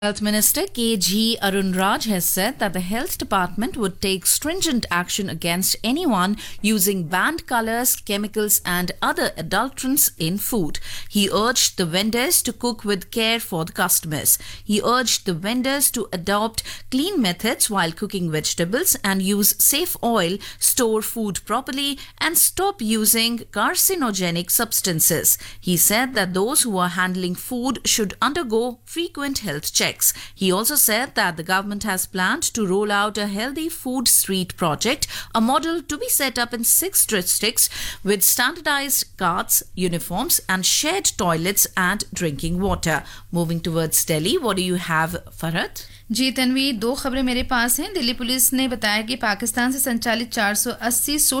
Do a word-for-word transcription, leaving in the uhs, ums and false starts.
Health Minister K G Arun Raj has said that the health department would take stringent action against anyone using banned colors, chemicals and other adulterants in food. He urged the vendors to cook with care for the customers. He urged the vendors to adopt clean methods while cooking vegetables and use safe oil, store food properly and stop using carcinogenic substances. He said that those who are handling food should undergo frequent health checks. He also said that the government has planned to roll out a healthy food street project, a model to be set up in six districts with standardized carts, uniforms and shared toilets and drinking water. Moving towards Delhi, what do you have, Farhad? जी तन्वी, दो खबरें मेरे पास हैं। Delhi police ने बताया कि पाकिस्तान से संचालित चार सौ अस्सी